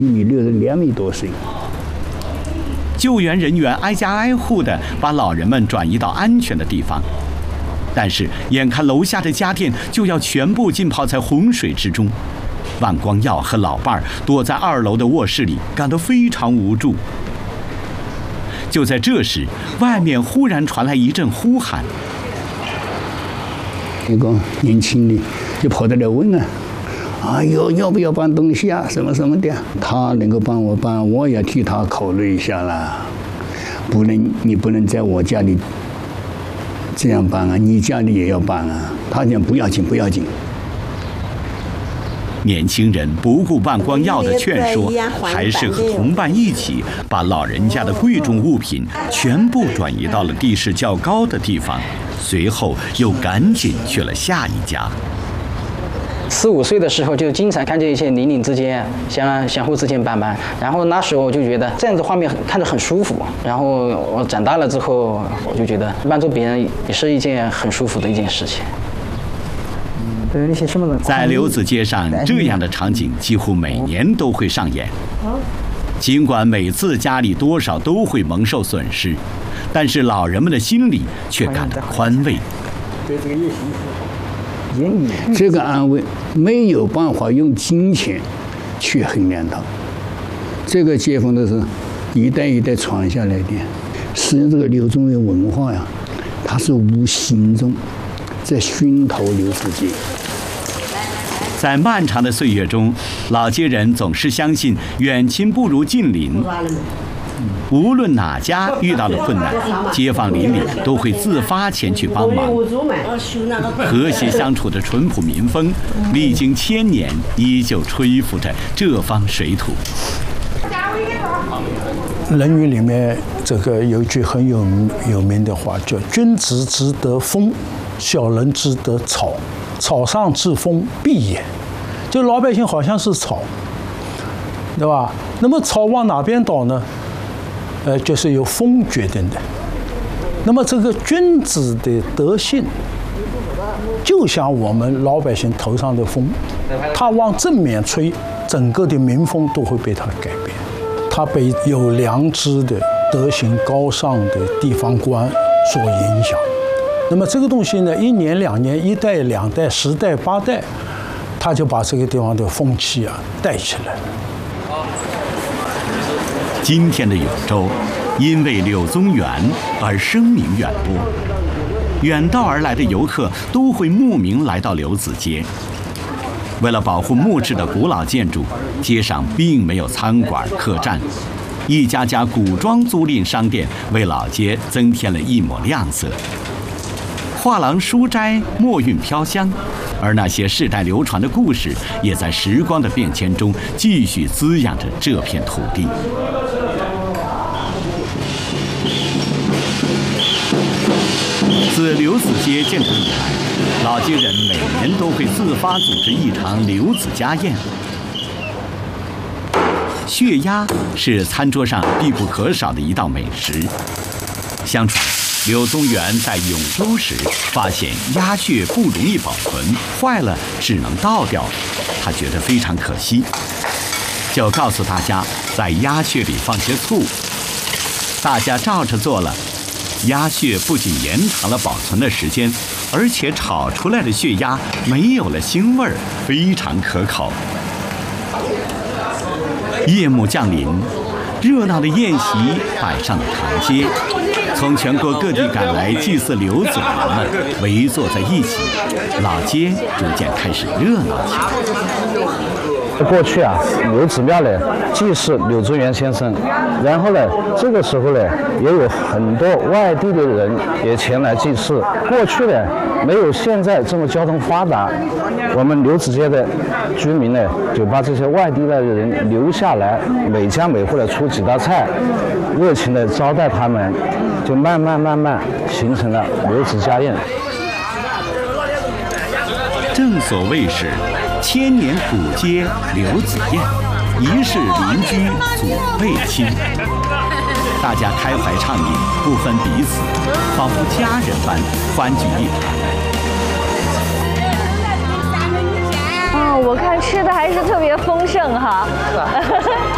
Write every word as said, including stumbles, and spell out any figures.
一米六的两米多深。 救援人员挨家挨户地把老人们转移到安全的地方，但是眼看楼下的家电就要全部浸泡在洪水之中，万光耀和老伴儿躲在二楼的卧室里，感到非常无助。就在这时，外面忽然传来一阵呼喊， 一个年轻的就跑到来问啊。哎呦，要不要搬东西啊？什么什么的，他能够帮我搬，我也替他考虑一下啦。不能，你不能在我家里这样搬啊，你家里也要搬啊。他讲不要紧，不要紧。 年轻人不顾万光耀的劝说，还是和同伴一起把老人家的贵重物品全部转移到了地势较高的地方，随后又赶紧去了下一家。 四五岁的时候就经常看见一些邻里之间相相互之间帮忙，然后那时候我就觉得这样子画面看着很舒服。然后我长大了之后，我就觉得帮助别人也是一件很舒服的一件事情。 在刘子街上，这样的场景几乎每年都会上演。尽管每次家里多少都会蒙受损失，但是老人们的心里却感到宽慰。 这个安慰没有办法用金钱去衡量它。这个街坊都是一代一代传下来的。实际上，这个刘宗元文化呀，它是无形中在熏陶刘子街。 在漫长的岁月中，老街人总是相信远亲不如近邻。无论哪家遇到了困难，街坊邻里都会自发前去帮忙。和谐相处的淳朴民风，历经千年，依旧吹拂着这方水土。 《论语》里面这个有句很有有名的话，叫“君子之德风，小人之德草。草上之风，必也。”就老百姓好像是草，对吧？那么草往哪边倒呢？呃，就是由风决定的。那么这个君子的德性，就像我们老百姓头上的风，它往正面吹，整个的民风都会被它改变。它被有良知的、德行高尚的地方官所影响。那么这个东西呢，一年、两年、一代、两代、十代、八代，它就把这个地方的风气啊带起来了。 今天的永州，因为柳宗元而声名远播，远道而来的游客都会慕名来到刘子街。为了保护木质的古老建筑，街上并没有餐馆、客栈，一家家古装租赁商店为老街增添了一抹亮色。画廊书斋墨韵飘香，而那些世代流传的故事，也在时光的变迁中继续滋养着这片土地。自刘子街建成以来，老街人每年都会自发组织一场刘子家宴。血鸭是餐桌上必不可少的一道美食。相传，柳宗元在永州时发现鸭血不容易保存，坏了只能倒掉，他觉得非常可惜，就告诉大家在鸭血里放些醋。大家照着做了。鸭血不仅延长了保存的时间，而且炒出来的血鸭没有了腥味儿，非常可口。夜幕降临，热闹的宴席摆上了台阶，从全国各地赶来祭祀刘子的人们围坐在一起，老街逐渐开始热闹起来。 过去啊，刘子庙呢祭祀柳宗元先生，然后呢，这个时候呢，也有很多外地的人也前来祭祀。过去呢，没有现在这么交通发达，我们刘子街的居民呢，就把这些外地来的人留下来，每家每户的出几道菜，热情的招待他们，就慢慢慢慢形成了刘子家宴。 正所谓是千年古街刘子宴，一世邻居祖辈亲。大家开怀畅饮，不分彼此，仿佛家人般欢聚一堂。 哦，我看吃的还是特别丰盛哈。